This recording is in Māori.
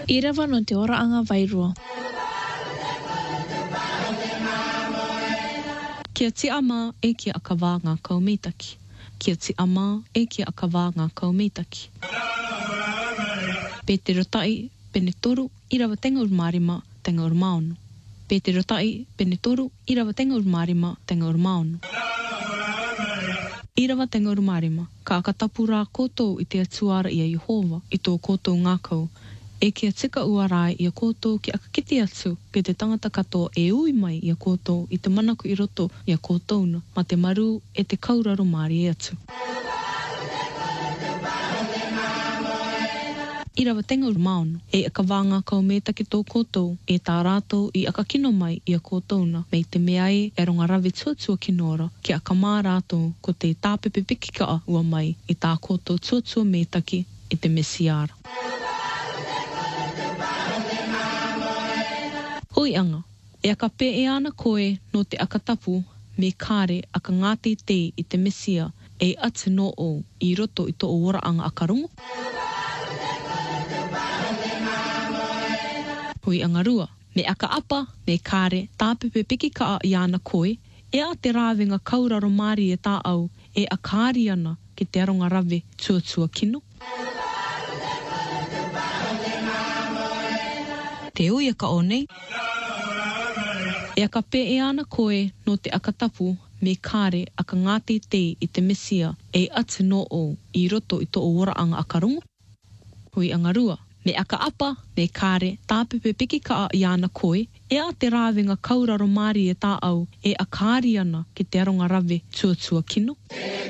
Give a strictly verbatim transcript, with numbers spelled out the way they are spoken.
I rawa no te ora anga vairua. Kia ti ama e kia akawā ngā kaumitaki. Kia ti ama e kia akawā ngā kaumitaki. Pe te rotai, pene toru, i rawa tenga ur marima, tenga ur maono. Pe te rotai, pene toru, i rawa tenga ur marima, tenga ur maono. I rawa tenga ur marima, ka akatapu rā koutou i te atuara i a Yehova, i tō koutou ngākau, e kia tika ua rai i a koutou ki akakiti atu ki te tangata katoa e ui mai i a koutou i te manaku i roto i a koutouna, ma te maru e te kauraro māri e atu. I rawa tenga ur maono, e akawā ngā kaumētaki tō koutou, e tā rātou i akakino mai i a koutouna, mei te meai e ronga rawe tuatua kinora, ki akamā rātou ko te tāpepe pikikaa ua mai i tā koutou tuatua mētaki i te mesiara. Oi anga, e aka pe e ana koe no te akatapu me kāre aka ngāti te i te mesia e atu no o i roto i tō ora anga akarongo. Oi anga rua, me aka apa me kāre tāpepe piki kaa i ana koe e a te rāwenga kauraro māri e tā au e a kāri ana ki te aronga rawe tuatua kino. Te ui aka o nei. E aka pe e ana koe no te akatapu me kāre aka ngāti te i te mesia e atu no o i roto i tō ora anga akarongo. Hui anga rua, me aka apa me kāre tāpepe piki kaa i ana koe e a te rāwenga kauraro māri e tā au e a kāri ana ki te aronga rawe tuatua kino.